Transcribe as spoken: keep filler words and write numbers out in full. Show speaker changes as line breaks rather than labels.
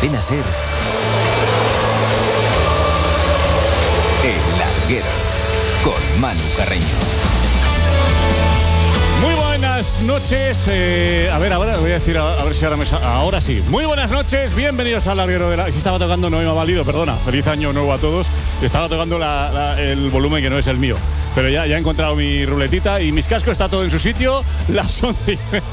Cadena Ser, El Larguero, con Manu Carreño.
Muy buenas noches. Eh, a ver, ahora voy a decir, a, a ver si ahora me sa- ahora sí. Muy buenas noches, bienvenidos al Larguero de la. Si estaba tocando, no me ha valido, perdona. Feliz año nuevo a todos. Estaba tocando la, la, el volumen que no es el mío. Pero ya, ya he encontrado mi ruletita y mis cascos, está todo en su sitio. Las once.